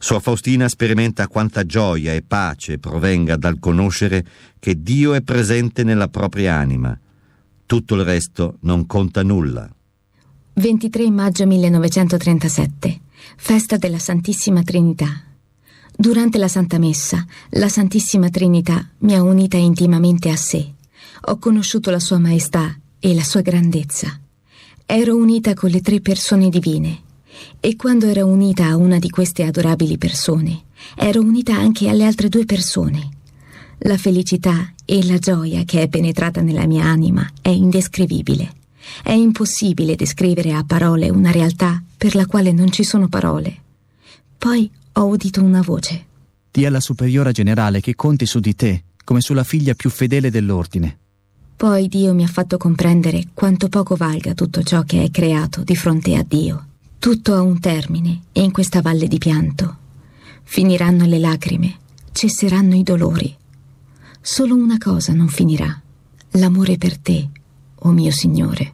Sor Faustina sperimenta quanta gioia e pace provenga dal conoscere che Dio è presente nella propria anima. Tutto il resto non conta nulla. 23 maggio 1937, festa della Santissima Trinità. Durante la Santa Messa, la Santissima Trinità mi ha unita intimamente a sé. Ho conosciuto la Sua Maestà e la Sua grandezza. Ero unita con le 3 persone divine. E quando ero unita a una di queste adorabili persone, ero unita anche alle altre 2 persone. La felicità e la gioia che è penetrata nella mia anima è indescrivibile. È impossibile descrivere a parole una realtà per la quale non ci sono parole. Poi ho udito una voce. Dì alla superiora generale che conti su di te come sulla figlia più fedele dell'ordine. Poi Dio mi ha fatto comprendere quanto poco valga tutto ciò che è creato di fronte a Dio. Tutto ha un termine e in questa valle di pianto finiranno le lacrime, cesseranno i dolori. Solo una cosa non finirà: l'amore per te, o mio Signore.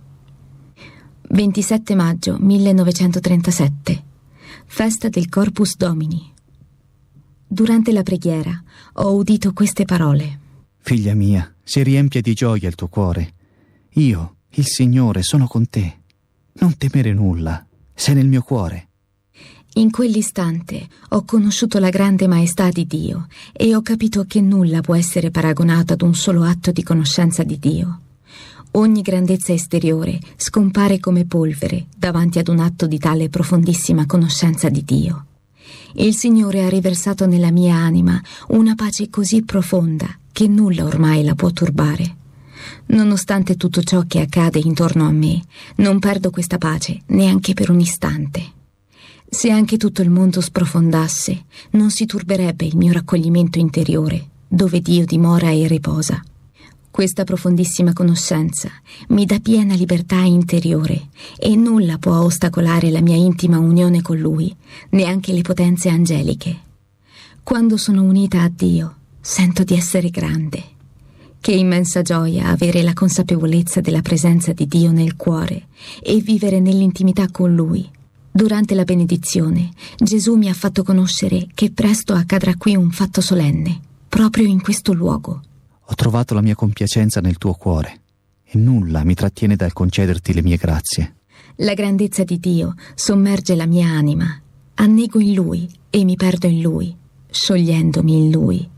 27 maggio 1937, festa del Corpus Domini. Durante la preghiera ho udito queste parole. Figlia mia, si riempie di gioia il tuo cuore. Io, il Signore, sono con te. Non temere nulla. Sei nel mio cuore. In quell'istante ho conosciuto la grande maestà di Dio e ho capito che nulla può essere paragonato ad un solo atto di conoscenza di Dio. Ogni grandezza esteriore scompare come polvere davanti ad un atto di tale profondissima conoscenza di Dio. Il Signore ha riversato nella mia anima una pace così profonda che nulla ormai la può turbare. Nonostante tutto ciò che accade intorno a me, non perdo questa pace neanche per un istante. Se anche tutto il mondo sprofondasse, non si turberebbe il mio raccoglimento interiore, dove Dio dimora e riposa. Questa profondissima conoscenza mi dà piena libertà interiore e nulla può ostacolare la mia intima unione con Lui, neanche le potenze angeliche. Quando sono unita a Dio, sento di essere grande. Che immensa gioia avere la consapevolezza della presenza di Dio nel cuore e vivere nell'intimità con Lui. Durante la benedizione, Gesù mi ha fatto conoscere che presto accadrà qui un fatto solenne, proprio in questo luogo. Ho trovato la mia compiacenza nel tuo cuore e nulla mi trattiene dal concederti le mie grazie. La grandezza di Dio sommerge la mia anima. Annego in Lui e mi perdo in Lui, sciogliendomi in Lui.